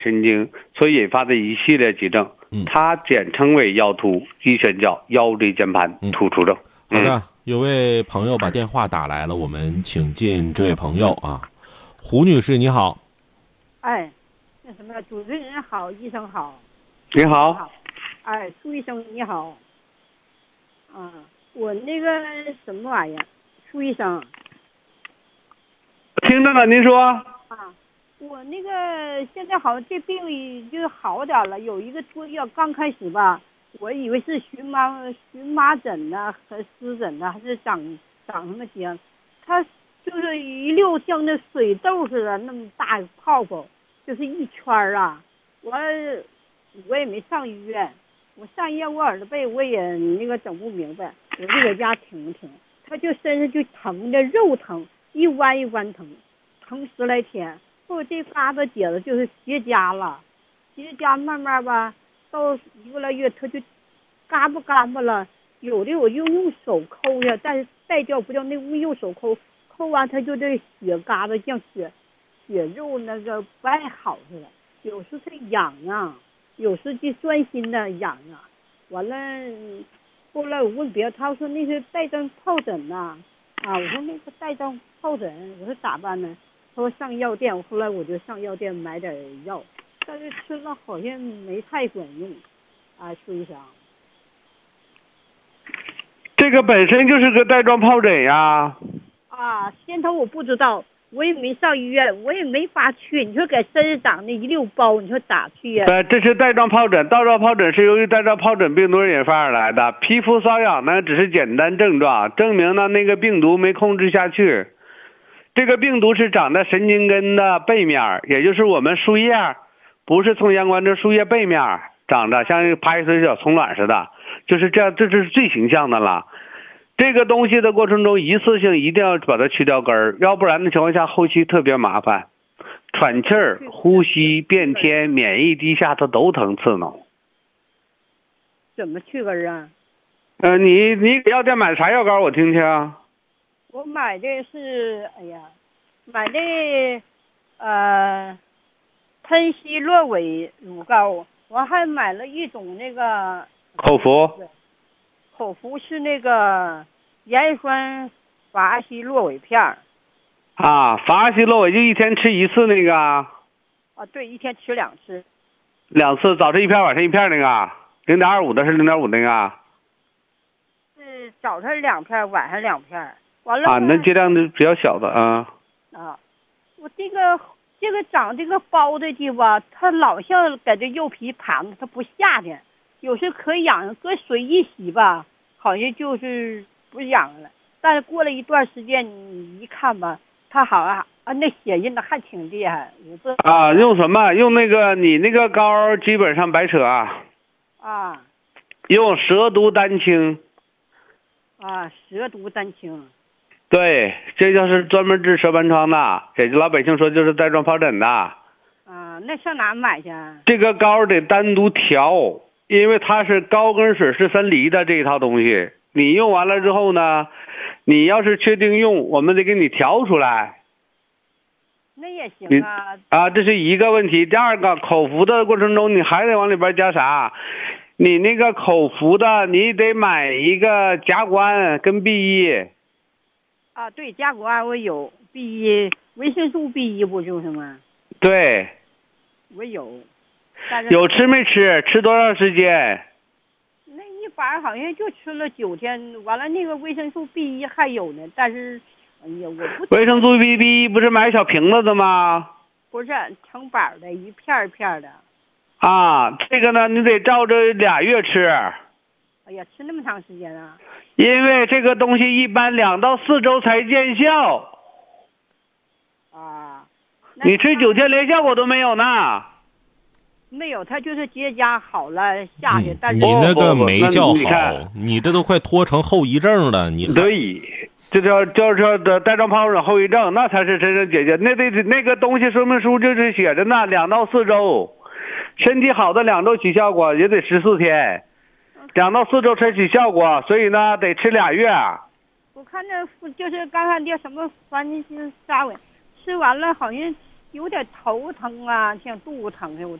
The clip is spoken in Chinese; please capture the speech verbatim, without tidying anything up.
神经所引发的一系列疾症， 嗯， 它简称为腰突，医学叫腰椎间盘突出症。 嗯、好的，有位朋友把电话打来了，我们请进这位朋友啊，胡女士，你好。 哎，那什么，主持人好，医生好。 你好。 哎，苏医生你好。啊，我那个什么玩意儿，苏医生。 听着呢，您说。 啊，我那个现在好像这病已经好点了，有一个作药刚开始吧，我以为是荨麻荨麻疹呐、啊，和湿疹呐、啊，还是长长什么结，它就是一溜像那水痘似的那么大泡泡，就是一圈啊。我我也没上医院，我上医院我耳朵背我也那个整不明白，我就在家挺挺，他就身上就疼的肉疼，一弯一弯疼，疼十来天。后这嘎达结子就是结痂了，结痂慢慢吧，到一个来月他就干巴干巴了。有的我就用手抠呀，但是带叫不叫那用手抠，抠完他就这血嘎达像血血肉那个不爱好似的，有时是痒啊，有时就钻心的痒啊。完了，后来我问别人，他说那是带状疱疹呐、啊，啊，我说那个带状疱疹，我说咋办呢？他说上药店，后来我就上药店买点药，但是吃了好像没太管用，啊，苏医生。 这个本身就是个带状疱疹呀。 啊，先头我不知道，我也没上医院，我也没法去。你说搁身上长那一溜包，你说咋去呀、 啊？呃，这是带状疱疹，带状疱疹是由于带状疱疹病毒引发而来的。皮肤瘙痒呢，只是简单症状，证明呢那个病毒没控制下去。这个病毒是长在神经根的背面，也就是我们树叶，不是从阳光这树叶背面长的，像爬一堆小虫卵似的，就是这样，这是最形象的了。这个东西的过程中，一次性一定要把它去掉根儿，要不然的情况下后期特别麻烦，喘气儿、呼吸变天、免疫低下，它都疼刺挠。 怎么去根儿啊？ 呃，你你给药店买啥药膏？我听听。 我买的是，哎呀，买的呃，喷烯洛韦乳膏，我还买了一种那个口服。 口服是那个盐酸伐西洛韦片儿。 啊，伐西洛韦就一天吃一次那个。啊， 对，一天吃两次。 两次，早晨一片，晚上一片那个，零点二五的是零点五那个。 是早晨两片，晚上两片。完了啊，那剂量是比较小的啊。 啊，我这个这个长这个包的地方，它老像在这肉皮盘子，它不下去，有时可以痒，搁水一洗吧，好像就是不痒了。但是过了一段时间，你一看吧，它好像啊，那血印的还挺厉害。我这啊，用什么？用那个你那个膏基本上白扯啊。 啊。 用蛇毒丹青。 啊，蛇毒丹青。 对，这就是专门治蛇盘疮的，也就老百姓说就是带状疱疹的。 啊，那上哪买去？ 这个膏得单独调，因为它是膏跟水是分离的这一套东西。你用完了之后呢，你要是确定用，我们得给你调出来。 那也行啊。 啊，这是一个问题。第二个，口服的过程中你还得往里边加啥？你那个口服的，你得买一个甲酰跟 B 一。 啊，对，甲酰我有 B 一，维生素 B 一不就是吗？ 对， 我有。但是有吃没吃？吃多长时间？ 那一把好像就吃了九天，完了那个维生素 B 一还有呢，但是，哎呀，我不。 维生素 B B 一不是买小瓶子的吗？ 不是成板的，一片一片的。 啊，这个呢，你得照着俩月吃。 哎呀，吃那么长时间啊！ 因为这个东西一般两到四周才见效。 啊。 你吃九天连效果都没有呢。 没有，他就是结痂好了下去，嗯、但是你那个没叫好，你这都快拖成后遗症了。你对，这叫叫叫的带状疱疹后遗症，那才是真正解决。那得那个东西说明书就是写着呢，两到四周，身体好的两周起效果也得十四天，两到四周才起效果，所以呢得吃俩月。 我看那就是刚才叫什么凡尼斯沙韦，吃完了好像有点头疼啊，像肚子疼的，我